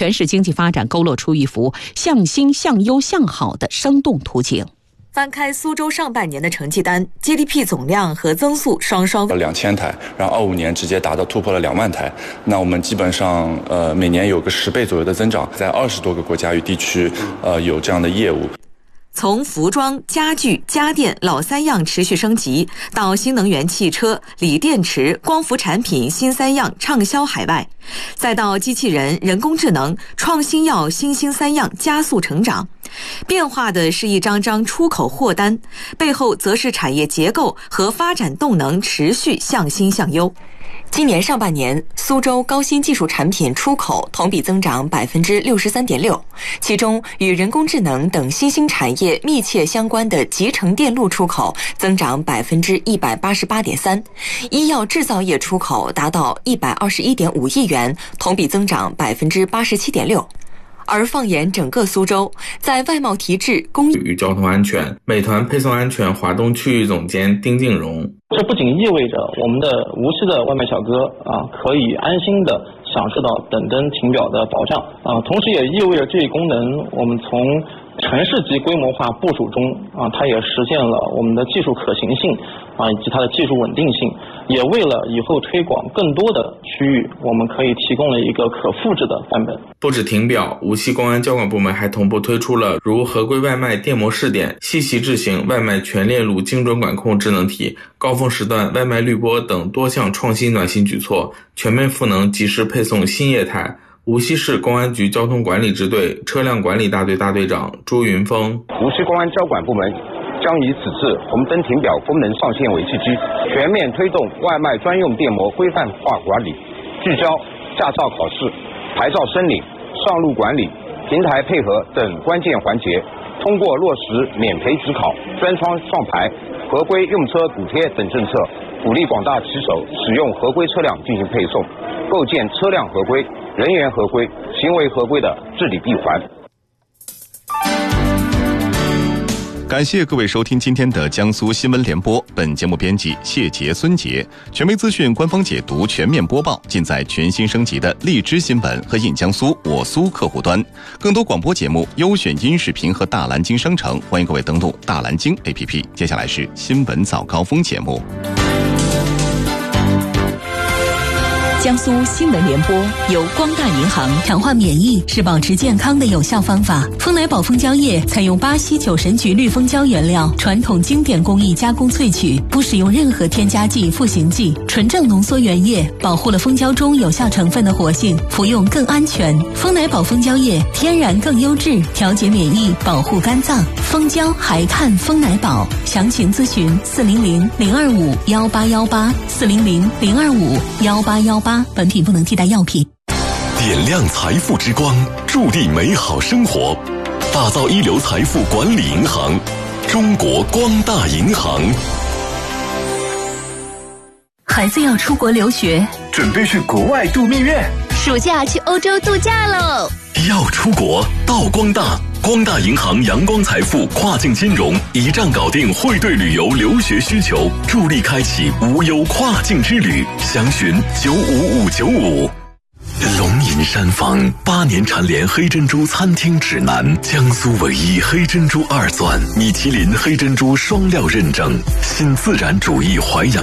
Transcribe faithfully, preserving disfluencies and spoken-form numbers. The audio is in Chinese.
全市经济发展勾勒出一幅向新、向优、向好的生动图景。 翻开苏州上半年的成绩单 ，G D P 总量和增速双双两千台，然后二五年直接达到突破了两万台。那我们基本上呃每年有个十倍左右的增长，在二十多个国家与地区呃有这样的业务。 从服装、家具、家电老三样持续升级，到新能源汽车、锂电池、光伏产品新三样畅销海外，再到机器人、人工智能、创新药新兴三样加速成长。变化的是一张张出口货单，背后则是产业结构和发展动能持续向新向优。今年上半年，苏州高新技术产品出口同比增长 百分之六十三点六， 其中与人工智能等新兴产业密切相关的集成电路出口增长 百分之一百八十八点三， 医药制造业出口达到 一百二十一点五亿元，同比增长 百分之八十七点六。而放眼整个苏州，在外贸提质、工业与交通安全，美团配送安全华东区域总监丁静荣。 这不仅意味着我们的无锡的外卖小哥啊可以安心的享受到等灯停表的保障啊，同时也意味着这一功能我们从城市级规模化部署中啊，它也实现了我们的技术可行性啊，以及它的技术稳定性，也为了以后推广更多的区域，我们可以提供了一个可复制的版本。 不止停表，无锡公安交管部门还同步推出了如合规外卖电摩试点、细习智行外卖全链路精准管控智能体、高峰时段外卖滤波等多项创新暖心举措，全面赋能及时配送新业态。无锡市公安局交通管理支队车辆管理大队大队长朱云峰： 无锡公安交管部门将以此次红灯停表功能上线为契机，全面推动外卖专用电摩规范化管理，聚焦驾照考试、牌照申领、上路管理、平台配合等关键环节，通过落实免赔只考、专窗上牌、合规用车补贴等政策，鼓励广大骑手使用合规车辆进行配送，构建车辆合规、人员合规、行为合规的治理闭环。 感谢各位收听今天的江苏新闻联播，本节目编辑谢杰、孙杰，权威资讯官方解读全面播报尽在全新升级的荔枝新闻和印江苏我苏客户端。更多广播节目、优选音视频和大蓝鲸商城，欢迎各位登录大蓝鲸 A P P。接下来是新闻早高峰节目。 江苏新闻联播由光大银行。强化免疫是保持健康的有效方法。丰奶宝蜂胶液采用巴西酒神菊绿蜂胶原料，传统经典工艺加工萃取，不使用任何添加剂、赋形剂，纯正浓缩原液，保护了蜂胶中有效成分的活性，服用更安全。丰奶宝蜂胶液天然更优质，调节免疫，保护肝脏。蜂胶还看丰奶宝，详情咨询四零零零二五幺八幺八四零零零二五幺八幺八。本品不能替代药品。 点亮财富之光，助力美好生活，打造一流财富管理银行——中国光大银行。 孩子要出国留学， 准备去国外度蜜月， 暑假去欧洲度假喽！ 要出国到光大。光大银行阳光财富跨境金融一站搞定汇兑旅游留学需求，助力开启无忧跨境之旅。详询九五五九五。龙吟山房八年蝉联黑珍珠餐厅指南，江苏唯一黑珍珠二钻，米其林黑珍珠双料认证，新自然主义淮扬